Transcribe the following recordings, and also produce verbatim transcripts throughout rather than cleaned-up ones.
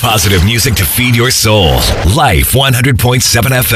Positive music to feed your soul. Life one hundred point seven F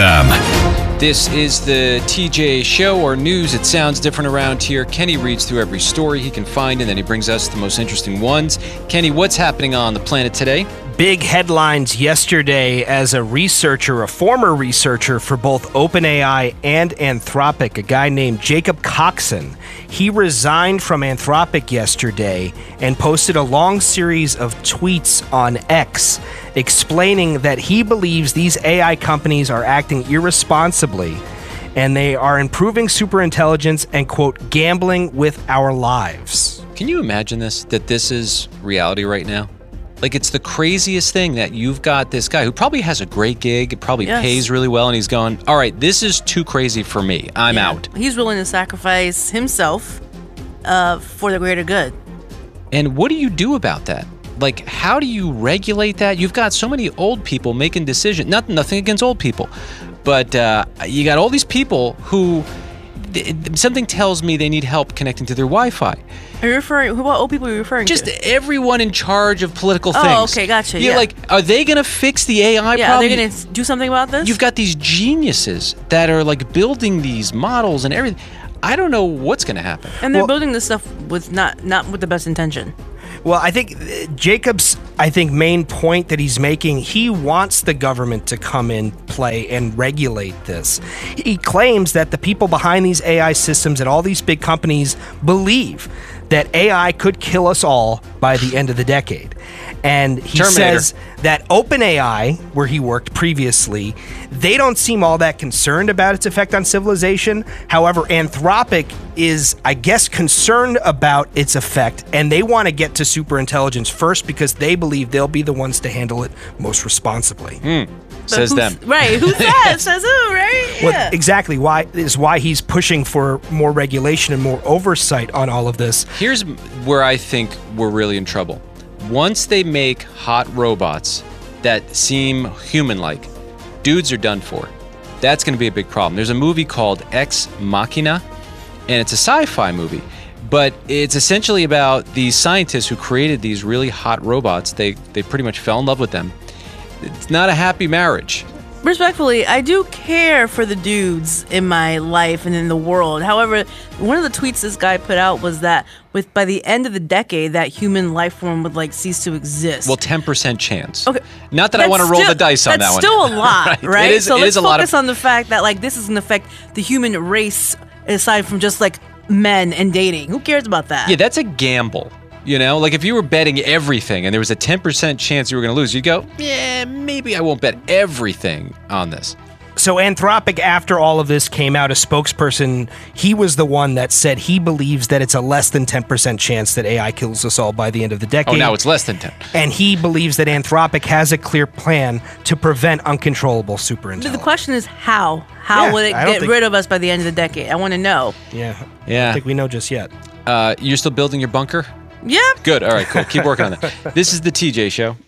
M. This is the T J Show, or news. It sounds different around here. Kenny reads through every story he can find, and then he brings us the most interesting ones. Kenny, what's happening on the planet today? Big headlines yesterday as a researcher, a former researcher for both OpenAI and Anthropic, a guy named Jacob Coxon. He resigned from Anthropic yesterday and posted a long series of tweets on X explaining that he believes these A I companies are acting irresponsibly and they are improving superintelligence and, quote, gambling with our lives. Can you imagine this, that this is reality right now? Like, it's the craziest thing that you've got this guy who probably has a great gig, it probably yes. pays really well, and he's going, all right, this is too crazy for me. I'm yeah. out. He's willing to sacrifice himself uh, for the greater good. And what do you do about that? Like, how do you regulate that? You've got so many old people making decisions. Not, nothing against old people, but uh, you got all these people who... Something tells me they need help connecting to their Wi-Fi. Are you referring? What old people are you referring Just to? Just everyone in charge of political oh, things. Oh, okay, gotcha. You're yeah. like, are they going to fix the A I yeah, problem? Yeah, they're going to do something about this? You've got these geniuses that are like building these models and everything. I don't know what's going to happen. And they're well, building this stuff with not not with the best intention. Well, I think Jacob's, I think, main point that he's making, he wants the government to come in play and regulate this. He claims that the people behind these A I systems at all these big companies believe that A I could kill us all by the end of the decade. And he Terminator. says that OpenAI, where he worked previously, they don't seem all that concerned about its effect on civilization. However, Anthropic is, I guess, concerned about its effect, and they want to get to superintelligence first because they believe they'll be the ones to handle it most responsibly. Mm. Says them. Right. Who says? Says who, right? Well, yeah. exactly. Why is why he's pushing for more regulation and more oversight on all of this. Here's where I think we're really in trouble. Once they make hot robots that seem human-like, dudes are done for. That's going to be a big problem. There's a movie called Ex Machina, and it's a sci-fi movie, but it's essentially about these scientists who created these really hot robots. They they pretty much fell in love with them. It's not a happy marriage. Respectfully, I do care for the dudes in my life and in the world. However, one of the tweets this guy put out was that with by the end of the decade, that human life form would like cease to exist. Well, ten percent chance. Okay. Not that I want to roll still, the dice on that one. That's still a lot, right? right? It is, so it let's is a lot focus of... on the fact that like this is going to affect the human race aside from just like men and dating. Who cares about that? Yeah, that's a gamble. You know, like if you were betting everything and there was a ten percent chance you were going to lose, you'd go, yeah, maybe I won't bet everything on this. So Anthropic, after all of this came out, a spokesperson, he was the one that said he believes that it's a less than ten percent chance that A I kills us all by the end of the decade. Oh, now it's less than ten. And he believes that Anthropic has a clear plan to prevent uncontrollable superintelligence. But the question is how? How Yeah, will it I don't get think- rid of us by the end of the decade? I want to know. Yeah. I Yeah. don't think we know just yet. Uh, you're still building your bunker? Yeah. Good. All right, cool. Keep working on that. This is the T J Show.